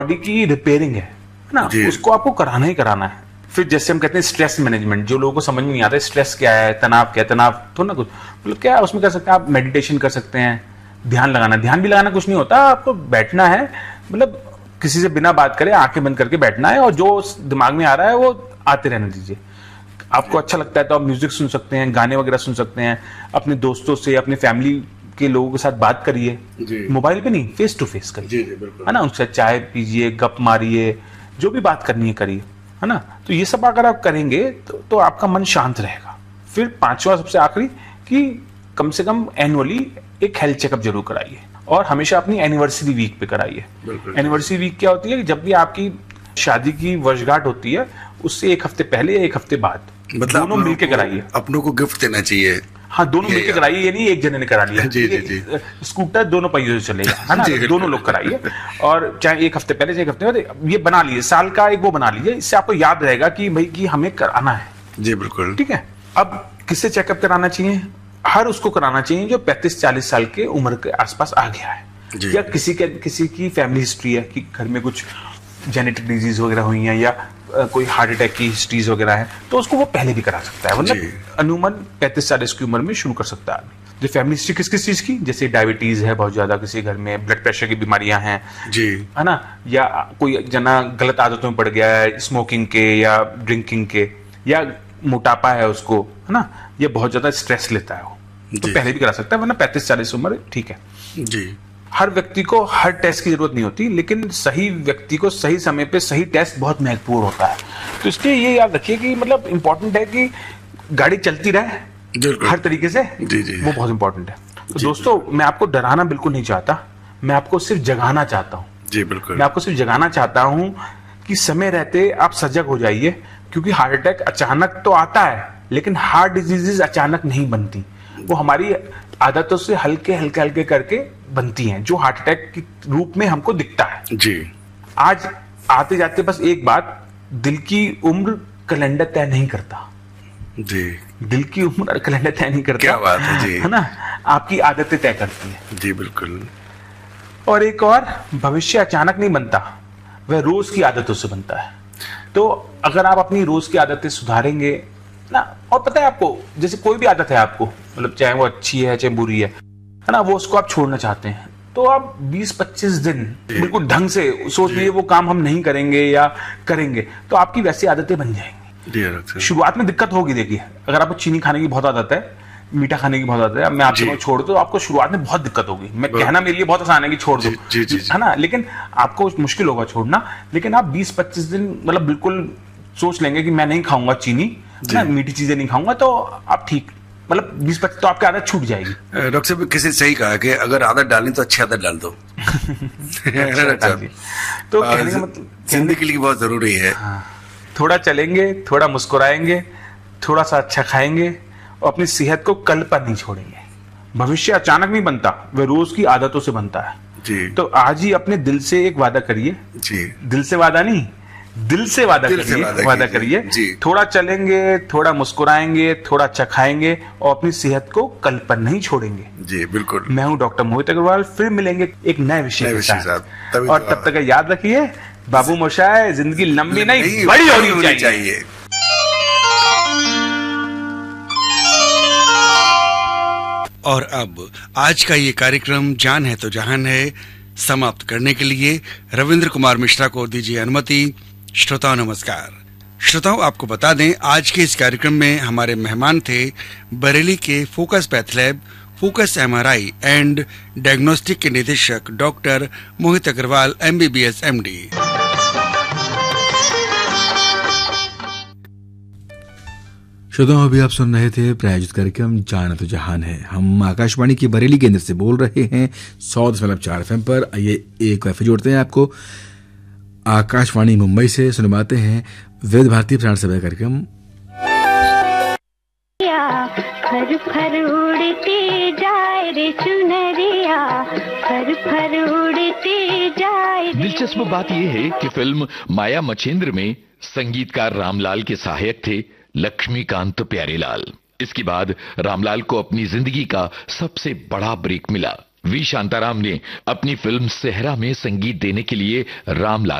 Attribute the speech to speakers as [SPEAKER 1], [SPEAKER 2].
[SPEAKER 1] Body की repairing है ना, उसको आपको कराना ही कराना है। फिर जैसे हम कहते हैं स्ट्रेस मैनेजमेंट, जो लोगों को समझ में नहीं आता स्ट्रेस क्या है, तनाव क्या है, तनाव तो ना कुछ मतलब क्या है उसमें कर सकते हैं आप, मेडिटेशन कर सकते हैं, ध्यान लगाना, ध्यान भी लगाना कुछ नहीं होता, आपको बैठना है, मतलब किसी से बिना बात करे आंखें बंद करके बैठना है और जो दिमाग में आ रहा है वो आते रहने दीजिए। आपको अच्छा लगता है तो आप म्यूजिक सुन सकते हैं, गाने वगैरह सुन सकते हैं, अपने दोस्तों से, अपने फैमिली के लोगों के साथ बात करिए, मोबाइल पे नहीं, फेस टू फेस करिए, है ना, उनसे चाय पीजिए, गप मारिए, जो भी बात करनी है करिए, है ना। तो ये सब अगर आप करेंगे तो आपका मन शांत रहेगा। फिर पांचवा सबसे आखिरी कि कम से कम एनुअली एक हेल्थ चेकअप जरूर कराइए और हमेशा अपनी एनिवर्सरी वीक पे कराइए। एनिवर्सरी वीक क्या होती है कि जब भी आपकी शादी की वर्षगांठ होती है उससे एक हफ्ते पहले या एक हफ्ते बाद, मतलब दोनों मिलके कराइए।
[SPEAKER 2] अपनों को गिफ्ट देना चाहिए।
[SPEAKER 1] हाँ, दोनों मिलके कराइए, ये नहीं एक जने ने करा लिया।
[SPEAKER 2] जी।
[SPEAKER 1] स्कूटर दोनों पहियों से चलेगा, है ना, दोनों लोग कराइए और चाहे एक हफ्ते पहले से एक हफ्ते बाद ये बना लीजिए, साल का एक वो बना लीजिए, इससे आपको याद रहेगा कि भाई कि हमें कराना है।
[SPEAKER 2] जी बिल्कुल,
[SPEAKER 1] ठीक है। अब किससे चेकअप कराना चाहिए? हर उसको कराना चाहिए जो 35-40 साल के उम्र के आसपास आ गया है, या किसी की फैमिली हिस्ट्री है कि घर में कुछ जेनेटिक डिजीज वगैरह हुई है या कोई हार्ट अटैक की हिस्ट्रीज वगैरह है, तो उसको वो पहले भी करा सकता है, मतलब अमूमन 35-40 की उम्र में शुरू कर सकता है आदमी। जो फैमिली हिस्ट्री किस चीज की, जैसे डायबिटीज है बहुत ज्यादा किसी घर में, ब्लड प्रेशर की बीमारियां हैं
[SPEAKER 2] जी,
[SPEAKER 1] है ना, या कोई जना गलत आदतों में पड़ गया है, स्मोकिंग के या ड्रिंकिंग के, या मोटापा है उसको, है ना, या बहुत ज्यादा स्ट्रेस लेता है वो, तो पहले भी करा सकता है, वरना 35-40 उम्र ठीक है
[SPEAKER 2] जी।
[SPEAKER 1] हर व्यक्ति को हर टेस्ट की जरूरत नहीं होती, लेकिन सही व्यक्ति को सही समय पे सही टेस्ट बहुत महत्वपूर्ण होता है। तो इसलिए ये याद रखिए कि मतलब इंपॉर्टेंट है कि गाड़ी चलती रहे हर तरीके से, वो बहुत इंपॉर्टेंट है। तो दोस्तों, मैं आपको डराना बिल्कुल नहीं चाहता, मैं आपको सिर्फ जगाना चाहता हूँ।
[SPEAKER 2] जी बिल्कुल,
[SPEAKER 1] मैं आपको सिर्फ जगाना चाहता हूँ कि समय रहते आप सजग हो जाइए, क्योंकि हार्ट अटैक अचानक तो आता है, लेकिन हार्ट डिजीजेस अचानक नहीं बनती, वो हमारी आदतों से हल्के हल्के हल्के करके बनती हैं, जो हार्ट अटैक के रूप में हमको दिखता है।
[SPEAKER 2] जी।
[SPEAKER 1] आज आते जाते बस एक बात, दिल की उम्र कैलेंडर तय नहीं करता।
[SPEAKER 2] जी,
[SPEAKER 1] दिल की उम्र कैलेंडर तय नहीं करता।
[SPEAKER 2] क्या बात है जी,
[SPEAKER 1] है ना, आपकी आदतें तय करती हैं।
[SPEAKER 2] जी बिल्कुल।
[SPEAKER 1] और एक और, भविष्य अचानक नहीं बनता, वह रोज की आदतों से बनता है। तो अगर आप अपनी रोज की आदतें सुधारेंगे ना, और पता है आपको, जैसे कोई भी आदत है आपको, मतलब चाहे वो अच्छी है चाहे बुरी है ना, वो उसको आप छोड़ना चाहते हैं, तो आप 20-25 दिन बिल्कुल ढंग से सोच लीजिए वो काम हम नहीं करेंगे या करेंगे, तो आपकी वैसी आदतें बन जाएंगी। शुरुआत में दिक्कत होगी, देखिए अगर आपको चीनी खाने की बहुत आदत है, मीठा खाने की बहुत आदत है, मैं आपको छोड़ दो, आपको शुरुआत में बहुत दिक्कत होगी। मैं कहना मेरे लिए बहुत आसान है कि छोड़ दो, है ना, लेकिन आपको मुश्किल होगा छोड़ना। लेकिन आप 20-25 दिन मतलब बिल्कुल सोच लेंगे कि मैं नहीं खाऊंगा चीनी, ना मीठी चीजें नहीं खाऊंगा, तो आप ठीक, मतलब 20-25 तो आपकी आदत छूट जाएगी।
[SPEAKER 2] डॉक्टर साहब किसी ने सही कहा कि अगर आदत डालनी तो अच्छी आदत डाल दो।
[SPEAKER 1] तो कहने का मतलब
[SPEAKER 2] जिंदगी के लिए बहुत जरूरी है।
[SPEAKER 1] थोड़ा चलेंगे, थोड़ा मुस्कुराएंगे, थोड़ा सा अच्छा खाएंगे और अपनी सेहत को कल पर नहीं छोड़ेंगे। भविष्य अचानक नहीं बनता, वह रोज की आदतों से बनता है
[SPEAKER 2] जी।
[SPEAKER 1] तो आज ही अपने दिल से एक वादा करिए जी, दिल से वादा नहीं, दिल से वादा करिए, थोड़ा चलेंगे, थोड़ा मुस्कुराएंगे, थोड़ा अच्छा खाएंगे और अपनी सेहत को कल पर नहीं छोड़ेंगे।
[SPEAKER 2] जी बिल्कुल।
[SPEAKER 1] मैं हूं डॉक्टर मोहित अग्रवाल, फिर मिलेंगे एक नए विषय के साथ। और तब तक याद रखिए, बाबू मोशाय, जिंदगी लंबी नहीं बड़ी होनी चाहिए।
[SPEAKER 2] और अब आज का ये कार्यक्रम जान है तो जहान है समाप्त करने के लिए रविंद्र कुमार मिश्रा को दीजिए अनुमति। श्रोताओं नमस्कार। श्रोताओं, आपको बता दें आज के इस कार्यक्रम में हमारे मेहमान थे बरेली के focus path lab, focus MRI and diagnostic के निदेशक doctor Mohit Agarwal, MBBS MD।
[SPEAKER 3] श्रोताओं, अभी आप सुन रहे थे प्रायोजित कार्यक्रम जान तो जहान है। हम आकाशवाणी के बरेली केंद्र से बोल रहे हैं 100.4 FM पर। आइए एक बार फिर जोड़ते हैं आपको आकाशवाणी मुंबई से, सुनवाते हैं विविध भारती प्रसारण सभा कार्यक्रम।
[SPEAKER 4] फर फर उड़ती जाए रे चुनरिया, फर फर उड़ती जाए।
[SPEAKER 5] दिलचस्प बात यह है कि फिल्म माया मछेंद्र में संगीतकार रामलाल के सहायक थे लक्ष्मीकांत प्यारेलाल। इसके बाद रामलाल को अपनी जिंदगी का सबसे बड़ा ब्रेक मिला। वी शांताराम ने अपनी फिल्म सेहरा में संगीत देने के लिए रामलाल